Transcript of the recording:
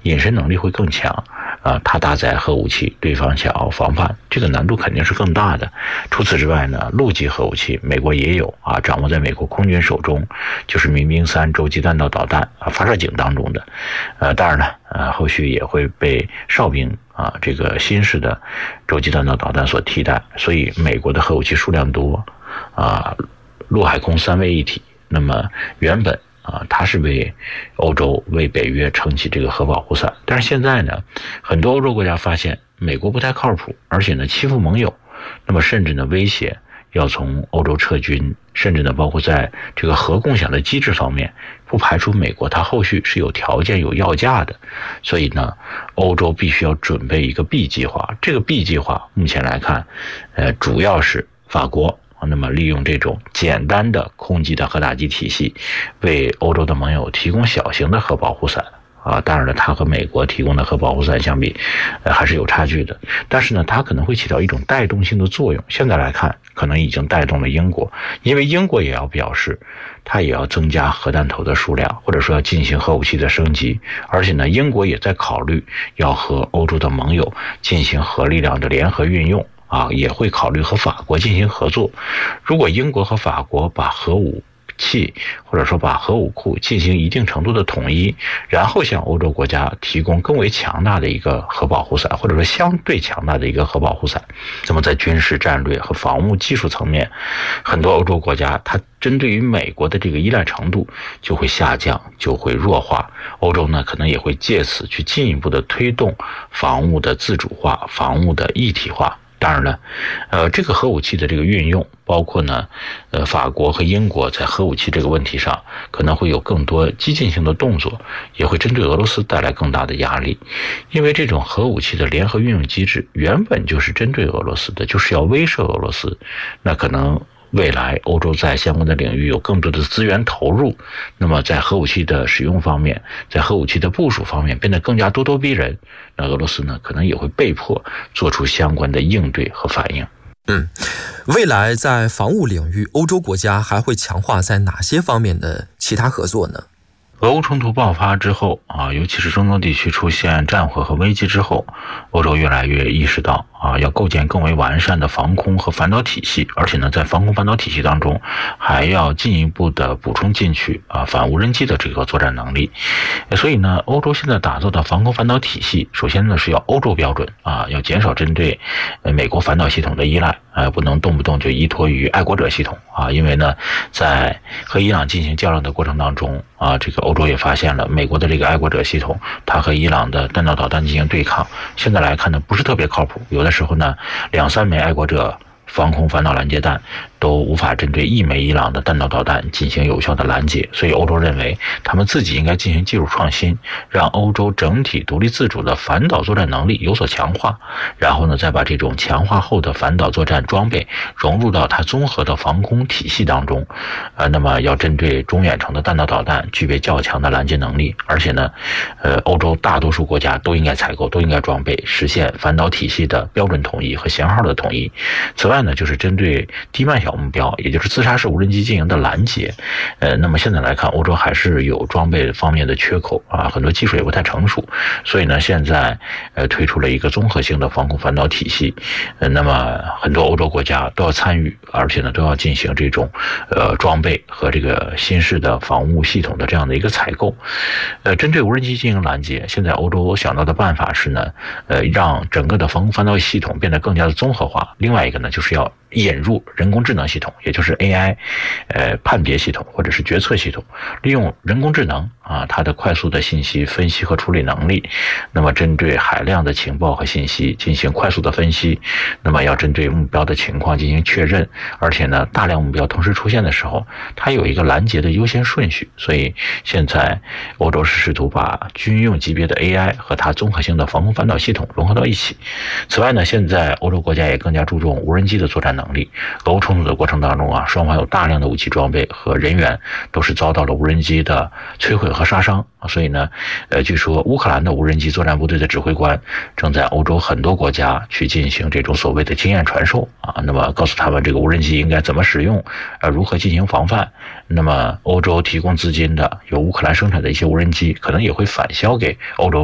隐身能力会更强。它搭载核武器，对方想要防范，这个难度肯定是更大的。除此之外呢，陆基核武器美国也有掌握在美国空军手中，就是民兵3洲际弹道导弹发射井当中的。当然了，后续也会被哨兵这个新式的洲际弹道导弹所替代。所以美国的核武器数量多，陆海空3位一体。那么原本它是为欧洲、为北约撑起这个核保护伞，但是现在呢，很多欧洲国家发现美国不太靠谱，而且呢欺负盟友，那么甚至呢威胁要从欧洲撤军，甚至呢包括在这个核共享的机制方面，不排除美国它后续是有条件有要价的。所以呢，欧洲必须要准备一个 B 计划。这个 B 计划目前来看，主要是法国。那么利用这种简单的空基的核打击体系，为欧洲的盟友提供小型的核保护伞。当然了，它和美国提供的核保护伞相比，还是有差距的。但是呢，它可能会起到一种带动性的作用。现在来看，可能已经带动了英国，因为英国也要表示，它也要增加核弹头的数量，或者说要进行核武器的升级。而且呢，英国也在考虑要和欧洲的盟友进行核力量的联合运用。也会考虑和法国进行合作。如果英国和法国把核武器或者说把核武库进行一定程度的统一，然后向欧洲国家提供更为强大的一个核保护伞，或者说相对强大的一个核保护伞，那么在军事战略和防务技术层面，很多欧洲国家它针对于美国的这个依赖程度就会下降，就会弱化。欧洲呢可能也会借此去进一步的推动防务的自主化，防务的一体化。当然了，这个核武器的这个运用，包括呢，法国和英国在核武器这个问题上可能会有更多激进性的动作，也会针对俄罗斯带来更大的压力。因为这种核武器的联合运用机制原本就是针对俄罗斯的，就是要威慑俄罗斯。那可能未来欧洲在相关的领域有更多的资源投入，那么在核武器的使用方面，在核武器的部署方面变得更加咄咄逼人，那俄罗斯呢可能也会被迫做出相关的应对和反应。 未来在防务领域，欧洲国家还会强化在哪些方面的其他合作呢？ 俄乌冲突爆发之后尤其是中东地区出现战火和危机之后，欧洲越来越意识到要构建更为完善的防空和反导体系，而且呢，在防空反导体系当中，还要进一步的补充进去反无人机的这个作战能力。所以呢，欧洲现在打造的防空反导体系，首先呢是要欧洲标准要减少针对美国反导系统的依赖，不能动不动就依托于爱国者系统因为呢，在和伊朗进行较量的过程当中这个欧洲也发现了美国的这个爱国者系统，它和伊朗的弹道导弹进行对抗，现在来看呢不是特别靠谱，有的时候呢2-3枚爱国者防空反导拦截弹都无法针对1枚伊朗的弹道导弹进行有效的拦截。所以欧洲认为他们自己应该进行技术创新，让欧洲整体独立自主的反导作战能力有所强化，然后呢再把这种强化后的反导作战装备融入到它综合的防空体系当中。那么要针对中远程的弹道导弹具备较强的拦截能力，而且呢欧洲大多数国家都应该采购，都应该装备，实现反导体系的标准统一和型号的统一。此外呢，就是针对低慢小目标，也就是自杀式无人机进行的拦截。那么现在来看，欧洲还是有装备方面的缺口很多技术也不太成熟，所以呢，现在推出了一个综合性的防空反导体系。那么很多欧洲国家都要参与，而且呢都要进行这种装备和这个新式的防务系统的这样的一个采购。针对无人机进行拦截，现在欧洲想到的办法是呢，让整个的防空反导系统变得更加的综合化。另外一个呢，就是要引入人工智能系统，也就是 AI 判别系统或者是决策系统，利用人工智能它的快速的信息分析和处理能力，那么针对海量的情报和信息进行快速的分析，那么要针对目标的情况进行确认，而且呢大量目标同时出现的时候，它有一个拦截的优先顺序。所以现在欧洲是试图把军用级别的 AI 和它综合性的防空反导系统融合到一起。此外呢，现在欧洲国家也更加注重无人机的作战能力。俄乌冲突的过程当中双方有大量的武器装备和人员都是遭到了无人机的摧毁和杀伤。所以呢据说乌克兰的无人机作战部队的指挥官正在欧洲很多国家去进行这种所谓的经验传授那么告诉他们这个无人机应该怎么使用如何进行防范。那么欧洲提供资金的由乌克兰生产的一些无人机可能也会返销给欧洲